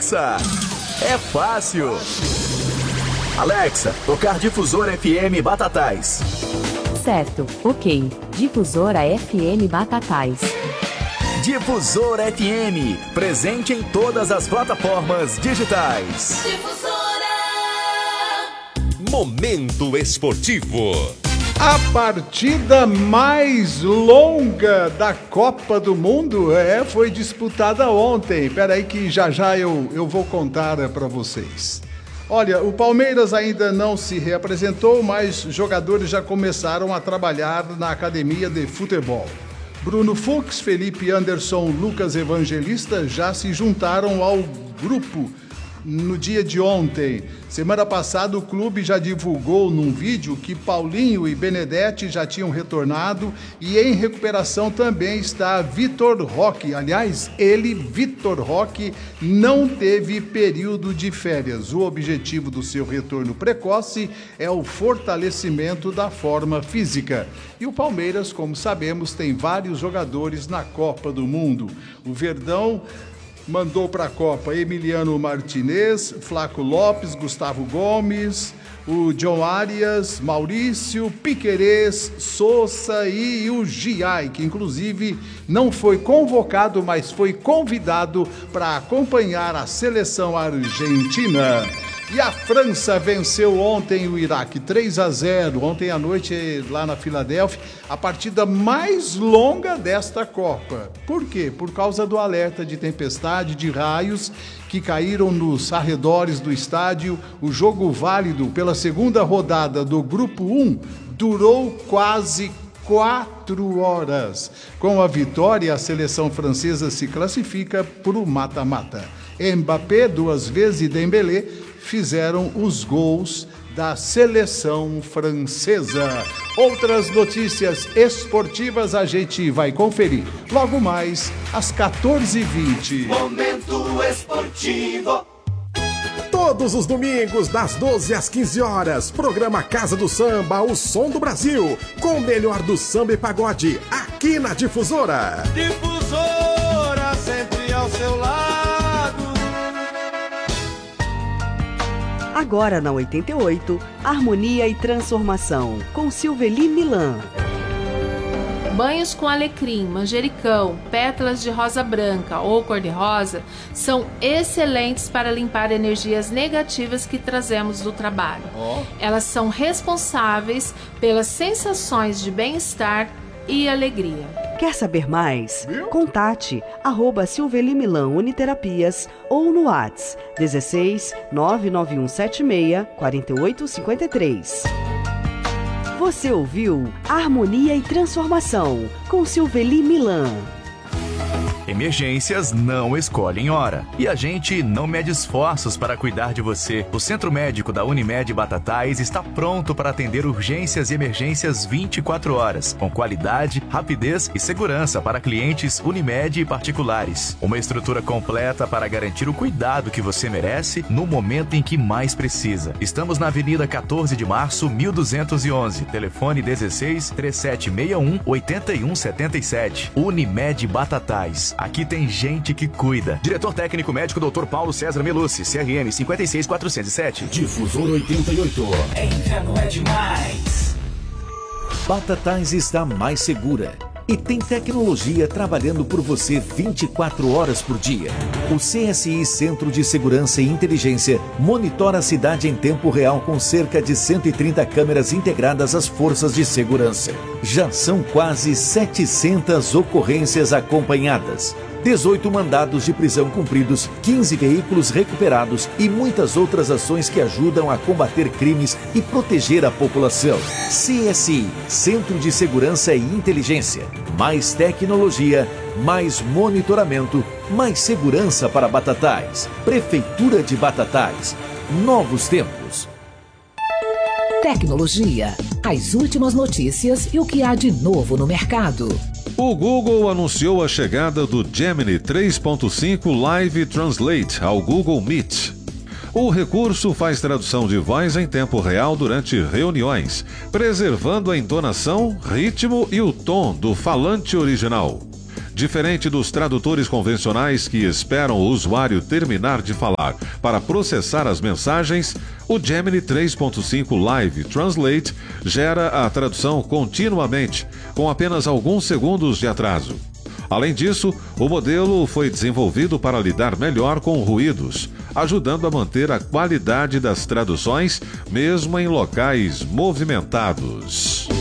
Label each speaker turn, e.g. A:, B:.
A: Alexa. É fácil. Alexa, tocar Difusora FM Batatais.
B: Certo, ok. Difusora FM Batatais.
A: Difusora FM, presente em todas as plataformas digitais.
C: Difusora.
D: Momento esportivo.
E: A partida mais longa da Copa do Mundo foi disputada ontem. Peraí que já eu vou contar para vocês. Olha, o Palmeiras ainda não se reapresentou, mas jogadores já começaram a trabalhar na academia de futebol. Bruno Fux, Felipe Anderson, Lucas Evangelista já se juntaram ao grupo no dia de ontem. Semana passada o clube já divulgou num vídeo que Paulinho e Benedetti já tinham retornado e em recuperação também está Vitor Roque. Aliás, Vitor Roque, não teve período de férias. O objetivo do seu retorno precoce é o fortalecimento da forma física. E o Palmeiras, como sabemos, tem vários jogadores na Copa do Mundo. O Verdão mandou para a Copa Emiliano Martinez, Flaco Lopes, Gustavo Gomes, o John Arias, Maurício, Piquerez, Sousa e o Giai, que inclusive não foi convocado, mas foi convidado para acompanhar a seleção argentina. E a França venceu ontem o Iraque 3-0, ontem à noite lá na Filadélfia, a partida mais longa desta Copa. Por quê? Por causa do alerta de tempestade de raios que caíram nos arredores do estádio. O jogo válido pela segunda rodada do Grupo 1 durou quase 4 horas. Com a vitória, a seleção francesa se classifica para o mata-mata. Mbappé, 2 vezes, e Dembélé fizeram os gols da seleção francesa. Outras notícias esportivas a gente vai conferir logo mais às 14h20.
C: Momento esportivo.
F: Todos os domingos, das 12 às 15 horas, programa Casa do Samba, o som do Brasil, com o melhor do samba e pagode, aqui na Difusora.
G: Difusora, sempre ao seu lado.
H: Agora na 88, Harmonia e Transformação, com Silveli Milan.
I: Banhos com alecrim, manjericão, pétalas de rosa branca ou cor-de-rosa são excelentes para limpar energias negativas que trazemos do trabalho. Elas são responsáveis pelas sensações de bem-estar e alegria.
H: Quer saber mais? Contate @Silveli Milan Uniterapias ou no WhatsApp 16 99176 4853. Você ouviu Harmonia e Transformação com Silveli Milan.
A: Emergências não escolhem hora. E a gente não mede esforços para cuidar de você. O Centro Médico da Unimed Batatais está pronto para atender urgências e emergências 24 horas, com qualidade, rapidez e segurança para clientes Unimed e particulares. Uma estrutura completa para garantir o cuidado que você merece no momento em que mais precisa. Estamos na Avenida 14 de Março, 1211. Telefone 16 3761 8177. Unimed Batatais. Aqui tem gente que cuida. Diretor técnico médico Dr. Paulo César Melucci, CRM 56407.
F: Difusor 88.
C: Inverno é demais.
J: Batatais está mais segura e tem tecnologia trabalhando por você 24 horas por dia. O CSI Centro de Segurança e Inteligência monitora a cidade em tempo real com cerca de 130 câmeras integradas às forças de segurança. Já são quase 700 ocorrências acompanhadas, 18 mandados de prisão cumpridos, 15 veículos recuperados e muitas outras ações que ajudam a combater crimes e proteger a população. CSI, Centro de Segurança e Inteligência. Mais tecnologia, mais monitoramento, mais segurança para Batatais. Prefeitura de Batatais. Novos tempos.
K: Tecnologia. As últimas notícias e o que há de novo no mercado.
L: O Google anunciou a chegada do Gemini 3.5 Live Translate ao Google Meet. O recurso faz tradução de voz em tempo real durante reuniões, preservando a entonação, ritmo e o tom do falante original. Diferente dos tradutores convencionais que esperam o usuário terminar de falar para processar as mensagens, o Gemini 3.5 Live Translate gera a tradução continuamente, com apenas alguns segundos de atraso. Além disso, o modelo foi desenvolvido para lidar melhor com ruídos, ajudando a manter a qualidade das traduções, mesmo em locais movimentados.